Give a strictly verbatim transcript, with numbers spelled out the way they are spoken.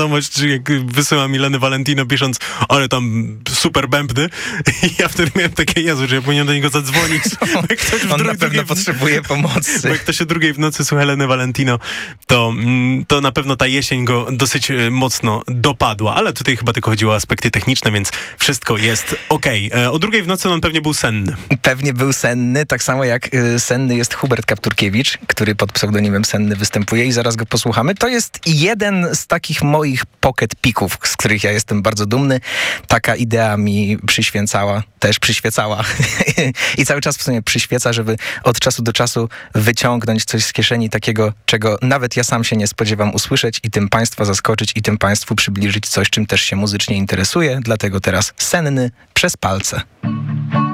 wiadomość, jak wysyła mi Leny Valentino pisząc, ale tam super bębny. I ja wtedy miałem takie, Jezu, że ja powinienem do niego zadzwonić. No, ktoś w on dru- na pewno w... potrzebuje pomocy. Bo jak ktoś o drugiej w nocy słucha Leny Valentino, to, to na pewno ta jesień go dosyć mocno dopadła. Ale tutaj chyba tylko chodziło o aspekty techniczne, więc wszystko jest okej. Okay. O drugiej w nocy on pewnie był senny. Pewnie był senny, tak samo jak y, senny jest Hubert Kapturkiewicz, który pod pseudonimem Senny występuje i zaraz go posłuchamy. To jest jeden z takich moich pocket pików, z których ja jestem bardzo dumny. Taka idea mi przyświęcała, też przyświecała i cały czas w sumie przyświeca, żeby od czasu do czasu wyciągnąć coś z kieszeni takiego, czego nawet ja sam się nie spodziewam usłyszeć i tym państwa zaskoczyć i tym państwu przybliżyć coś, czym też się muzycznie interesuje. Dlatego teraz Senny przez palce.